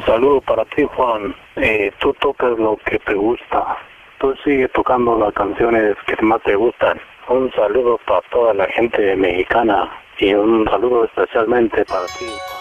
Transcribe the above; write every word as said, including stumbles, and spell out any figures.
saludo para ti, Juan. Eh, tú tocas lo que te gusta. Tú sigues tocando las canciones que más te gustan. Un saludo para toda la gente mexicana y un saludo especialmente para ti.